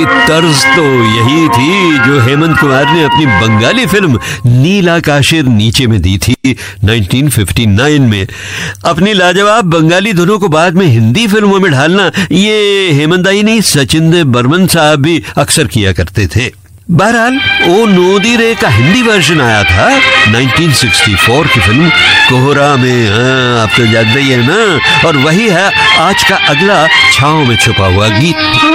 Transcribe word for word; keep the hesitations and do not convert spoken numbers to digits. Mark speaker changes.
Speaker 1: तर्ज तो यही थी जो हेमंत कुमार ने अपनी बंगाली फिल्म नील आकाशेर नीचे में दी थी उन्नीस सौ उनसठ में। अपनी लाजवाब बंगाली धुनों को बाद में हिंदी फिल्मों में ढालना ये हेमंत दाई नहीं, सचिन देव बर्मन साहब भी अक्सर किया करते थे। बहरहाल ओ नोदी रे का हिंदी वर्जन आया था उन्नीस सौ चौंसठ की फिल्म कोहरा में। हाँ, आप तो जानते ही है ना। और वही है आज का अगला छांव में छुपा हुआ गीत।